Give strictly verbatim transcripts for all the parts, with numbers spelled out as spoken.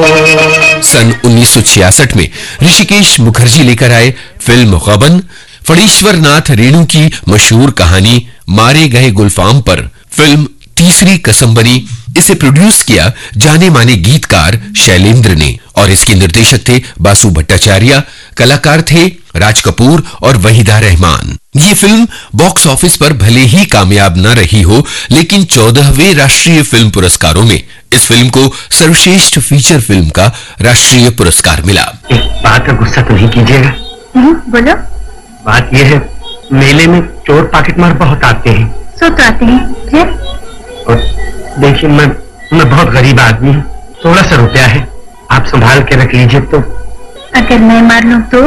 सन उन्नीस सौ छियासठ में ऋषिकेश मुखर्जी लेकर आए फिल्म गबन। फणीश्वर नाथ रेणु की मशहूर कहानी मारे गए गुलफाम पर फिल्म तीसरी कसम बनी। इसे प्रोड्यूस किया जाने माने गीतकार शैलेंद्र ने और इसके निर्देशक थे बासु भट्टाचार्य। कलाकार थे राज कपूर और वहीदा रहमान। ये फिल्म बॉक्स ऑफिस पर भले ही कामयाब न रही हो, लेकिन चौदहवें राष्ट्रीय फिल्म पुरस्कारों में इस फिल्म को सर्वश्रेष्ठ फीचर फिल्म का राष्ट्रीय पुरस्कार मिला। एक बात का गुस्सा तो नहीं कीजिएगा। बोलो। बात यह है, मेले में चोर पॉकेटमार बहुत आते हैं। सो तो आते हैं, फिर? और देखिए, मैं मैं बहुत गरीब आदमी हूँ, थोड़ा सा रुपया है, आप संभाल के रख लीजिए। तो अगर मैं मार लूं तो?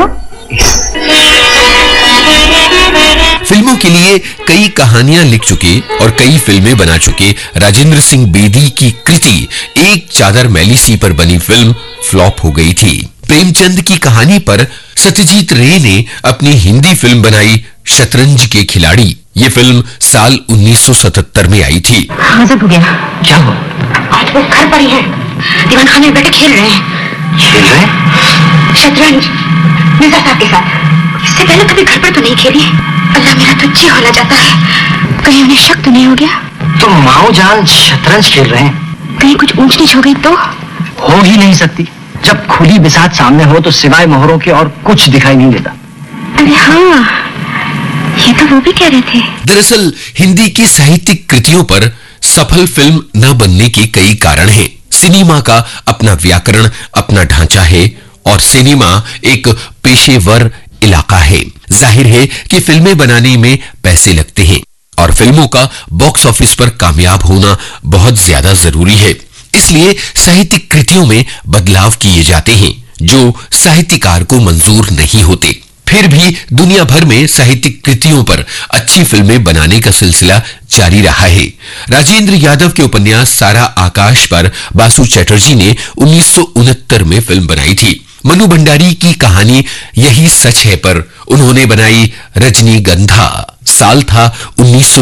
फिल्मों के लिए कई कहानियां लिख चुके और कई फिल्में बना चुके राजेंद्र सिंह बेदी की कृति एक चादर मैली सी पर बनी फिल्म फ्लॉप हो गई थी। प्रेमचंद की कहानी पर सत्यजीत रे ने अपनी हिंदी फिल्म बनाई शतरंज के खिलाड़ी। ये फिल्म साल उन्नीस सौ सतहत्तर में आई थी। हाजिर हो गया। क्या हुआ? आज वो घर पर ही है, दीवान खाने में बैठे खेल रहे हैं। खेल रहे हैं? शतरंज मिर्जा साहब के साथ। इससे पहले कभी घर पर तो नहीं खेली। अल्लाह, मेरा तो जी होला जाता है, कहीं उन्हें शक तो नहीं हो गया? तो माओ जान शतरंज खेल रहे हैं, कहीं कुछ ऊंच नीच हो गई तो? हो ही नहीं सकती। जब खुली बिसात सामने हो तो सिवाय मोहरों के और कुछ दिखाई नहीं देता। अरे हाँ, ये तो वो भी कह रहे थे। दरअसल हिंदी की साहित्यिक कृतियों पर सफल फिल्म न बनने के कई कारण हैं। सिनेमा का अपना व्याकरण, अपना ढांचा है और सिनेमा एक पेशेवर इलाका है। जाहिर है कि फिल्में बनाने में पैसे लगते हैं और फिल्मों का बॉक्स ऑफिस पर कामयाब होना बहुत ज्यादा जरूरी है। इसलिए साहित्यिक कृतियों में बदलाव किए जाते हैं जो साहित्यकार को मंजूर नहीं होते। फिर भी दुनिया भर में साहित्यिक कृतियों पर अच्छी फिल्में बनाने का सिलसिला जारी रहा है। राजेंद्र यादव के उपन्यास सारा आकाश पर बासु चैटर्जी ने उन्नीस सौ उनहत्तर में फिल्म बनाई थी। मनु भंडारी की कहानी यही सच है पर उन्होंने बनाई रजनीगंधा। साल था उन्नीस सौ